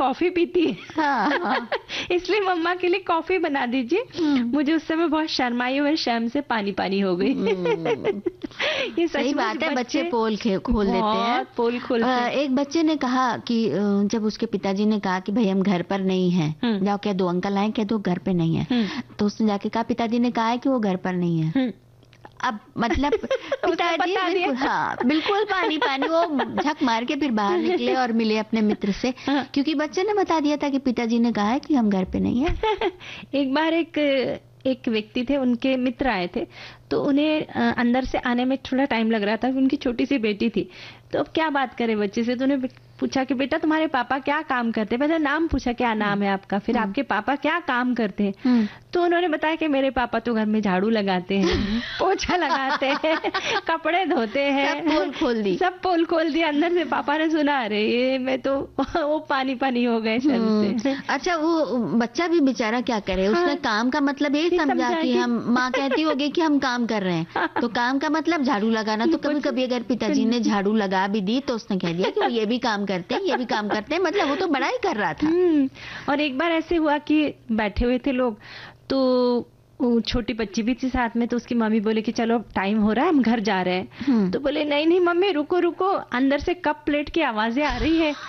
Coffee पीती है। हाँ। इसलिए मम्मा के लिए कॉफी बना दीजिए। मुझे उस समय बहुत शर्म आई और शर्म से पानी पानी हो गई। ये सही बात है, बच्चे पोल खोल देते हैं, पोल खोलते हैं। एक बच्चे ने कहा कि जब उसके पिताजी ने कहा कि भाई हम घर पर नहीं हैं, जाओ कह दो अंकल आए, कह दो घर पे नहीं है। तो उसने जाके कहा पिताजी ने कहा है कि वो घर पर नहीं है। अब मतलब पिताजी बिल्कुल पानी पानी, वो झक मार के फिर बाहर निकले और मिले अपने मित्र से, क्योंकि बच्चे ने बता दिया था कि पिताजी ने कहा है कि हम घर पे नहीं है। एक बार एक व्यक्ति थे, उनके मित्र आए थे, तो उन्हें अंदर से आने में थोड़ा टाइम लग रहा था। उनकी छोटी सी बेटी थी, तो अब क्या बात करें बच्चे से, तो उन्हें पूछा कि बेटा तुम्हारे पापा क्या काम करते हैं। पहले नाम पूछा क्या नाम है आपका, फिर आपके पापा क्या काम करते हैं। तो उन्होंने बताया कि मेरे पापा तो घर में झाड़ू लगाते हैं, पोछा लगाते हैं, कपड़े धोते हैं। सब पोल खोल दिया अंदर से। पापा ने सुना, अरे ये मैं तो वो पानी पानी हो गए शर्म से। अच्छा, वो बच्चा भी बेचारा क्या करे, उसने काम का मतलब यही समझा कि हम, माँ कहती होगी कि हम काम कर रहे हैं, तो काम का मतलब झाड़ू लगाना। तो कभी कभी अगर पिताजी ने झाड़ू लगा भी दी तो उसने कह दिया कि वो ये भी काम करते हैं, ये भी काम करते हैं, मतलब वो तो बड़ा ही कर रहा था। और एक बार ऐसे हुआ कि बैठे हुए थे लोग, तो छोटी बच्ची भी थी साथ में, तो उसकी मम्मी बोले कि चलो टाइम हो रहा है, हम घर जा रहे हैं। तो बोले नहीं नहीं मम्मी रुको रुको, अंदर से कप प्लेट की आवाजें आ रही है,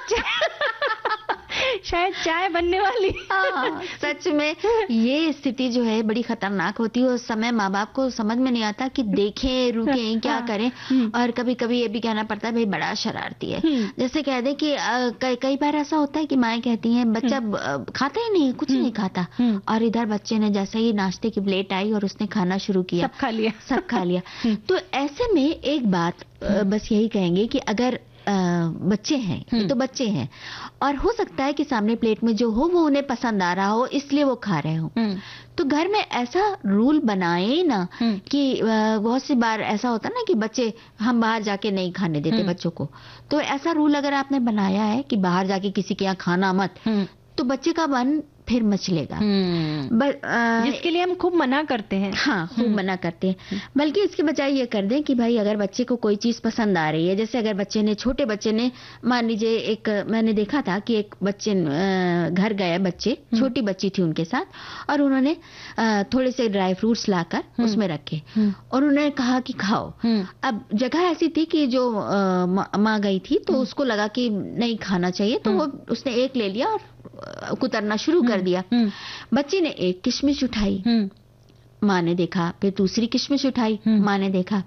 शायद चाय बनने वाली। सच में ये स्थिति जो है बड़ी खतरनाक होती है। उस समय माँ बाप को समझ में नहीं आता कि देखें, रुकें, क्या करें। और कभी कभी ये भी कहना पड़ता है भाई बड़ा शरारती है। जैसे कह दे कि कई बार ऐसा होता है कि माएँ कहती हैं बच्चा खाता ही नहीं, कुछ नहीं खाता, और इधर बच्चे ने जैसे ही नाश्ते की प्लेट आई और उसने खाना शुरू किया, सब खा लिया। तो ऐसे में एक बात बस यही कहेंगे कि अगर बच्चे हैं, तो बच्चे हैं, और हो सकता है कि सामने प्लेट में जो हो वो उन्हें पसंद आ रहा हो, इसलिए वो खा रहे हो। तो घर में ऐसा रूल बनाए ना कि बहुत सी बार ऐसा होता ना कि बच्चे, हम बाहर जाके नहीं खाने देते बच्चों को, तो ऐसा रूल अगर आपने बनाया है कि बाहर जाके किसी के यहाँ खाना मत, तो बच्चे का मन फिर मचलेगा। जिसके लिए हम खूब मना करते हैं। हाँ, खूब मना करते हैं। बल्कि इसके बजाय ये कर दें कि भाई अगर बच्चे को कोई चीज पसंद आ रही है, जैसे अगर बच्चे ने, छोटे बच्चे ने, मान लीजिए मैंने देखा था कि एक बच्चे घर गए, बच्चे, छोटी बच्ची थी उनके साथ, और उन्होंने थोड़े से ड्राई फ्रूट्स लाकर उसमें रखे और उन्होंने कहा कि खाओ। अब जगह ऐसी थी कि जो माँ गई थी तो उसको लगा कि नहीं खाना चाहिए, तो वो उसने एक ले लिया और कुतरना शुरू कर दिया। बच्ची ने एक किशमिश उठाई, माँ ने देखा, फिर दूसरी किशमिश उठाई, माँ ने देखा,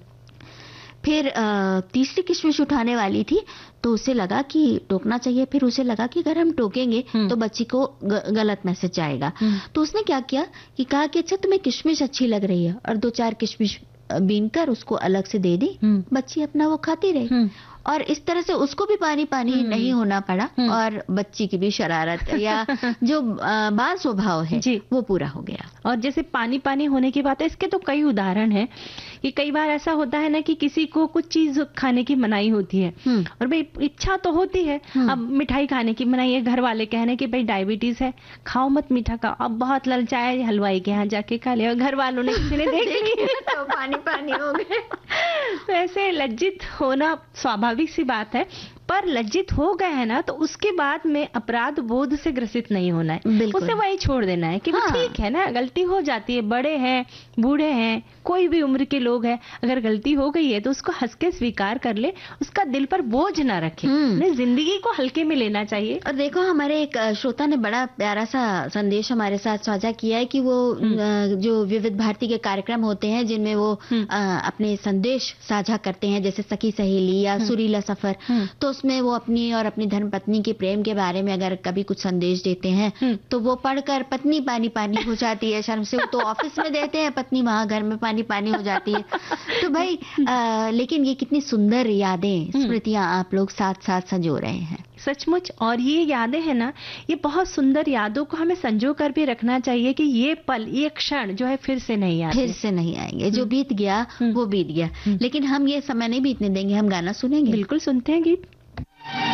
फिर तीसरी किशमिश उठाने वाली थी, तो उसे लगा कि टोकना चाहिए। फिर उसे लगा कि अगर हम टोकेंगे तो बच्ची को गलत मैसेज जाएगा। तो उसने क्या किया कि कहा कि अच्छा तुम्हें किशमिश अच्छी लग रही है, और 2-4 किशमिश बीनकर उसको अलग से दे दी। बच्ची अपना वो खाती रही, और इस तरह से उसको भी पानी पानी नहीं होना पड़ा, और बच्ची की भी शरारत या जो बाल स्वभाव है वो पूरा हो गया। और जैसे पानी पानी होने की बात है, इसके तो कई उदाहरण हैं कि कई बार ऐसा होता है ना कि किसी को कुछ चीज खाने की मनाही होती है, और भाई इच्छा तो होती है, अब मिठाई खाने की मनाही है, घर वाले कहने कि भाई डायबिटीज है, खाओ मत मीठा खाओ। अब बहुत ललचाए, हलवाई के यहाँ जाके खा लिया, घर वालों ने किसी ने देख लिया तो पानी पानी हो गए। तो ऐसे लज्जित होना स्वाभाविक सी बात है, पर लज्जित हो गए हैं ना, तो उसके बाद में अपराध बोध से ग्रसित नहीं होना है, उसे वही छोड़ देना है कि ठीक है ना, गलती हो जाती है, बड़े हैं, बूढ़े हैं, कोई भी उम्र के लोग हैं, अगर गलती हो गई है तो उसको हंस के स्वीकार कर ले, उसका दिल पर बोझ ना रखे, जिंदगी को हल्के में लेना चाहिए। और देखो, हमारे एक श्रोता ने बड़ा प्यारा सा संदेश हमारे साथ साझा किया है कि वो जो विविध भारती के कार्यक्रम होते हैं जिनमें वो अपने संदेश साझा करते हैं, जैसे सखी सहेली या सुरीला सफर, तो उसमें वो अपनी और अपनी धर्मपत्नी के प्रेम के बारे में अगर कभी कुछ संदेश देते हैं तो वो पढ़कर पत्नी पानी पानी हो जाती है शर्म से। वो तो ऑफिस में देते हैं पत्नी, वहां घर में पानी पानी हो जाती है। तो भाई लेकिन ये कितनी सुंदर यादें, स्मृतियां आप लोग साथ साथ संजो रहे हैं, सचमुच। और ये यादें हैं ना, ये बहुत सुंदर यादों को हमें संजो कर भी रखना चाहिए कि ये पल, ये क्षण जो है फिर से नहीं आते, फिर से नहीं आएंगे। जो बीत गया वो बीत गया, लेकिन हम ये समय नहीं बीतने देंगे, हम गाना सुनेंगे। बिल्कुल सुनते हैं गीत।